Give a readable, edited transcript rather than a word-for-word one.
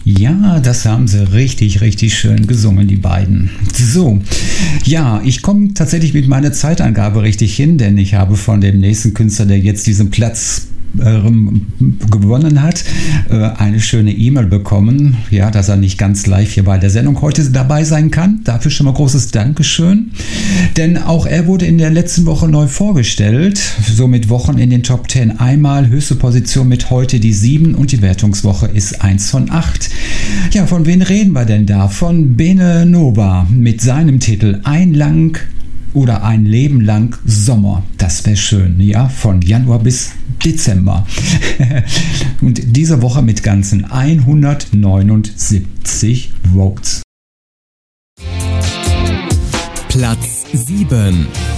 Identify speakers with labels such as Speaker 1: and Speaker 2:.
Speaker 1: Ja, das haben sie richtig, richtig schön gesungen, die beiden. So, ja, ich komme tatsächlich mit meiner Zeitangabe richtig hin, denn ich habe von dem nächsten Künstler, der jetzt diesen Platz gewonnen hat, eine schöne E-Mail bekommen, ja, dass er nicht ganz live hier bei der Sendung heute dabei sein kann. Dafür schon mal großes Dankeschön. Denn auch er wurde in der letzten Woche neu vorgestellt, somit Wochen in den Top 10 einmal, höchste Position mit heute die 7 und die Wertungswoche ist 1 von 8. Ja, von wen reden wir denn da? Von Bene Nova mit seinem Titel Ein Leben lang Sommer. Das wäre schön, ja, von Januar bis Dezember. Und diese Woche mit ganzen 179 Votes.
Speaker 2: Platz 7.